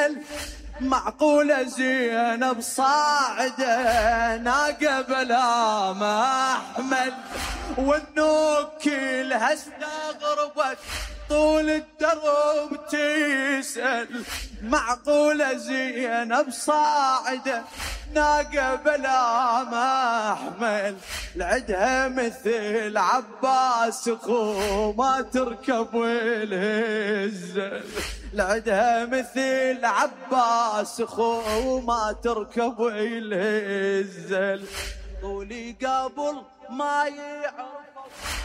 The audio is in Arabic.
تيسل. معقولة زينب صاعدة ناقة بلا محمل، والنوك كلها استغربت طول الدرب تسأل. معقولة زينب صاعدة ناقة بلا محمل، لعدها مثل عباس اخو ما تركب الهزل. لعدها مثل عباس اخو ما تركب الهزل. طولي قبل ما يعرف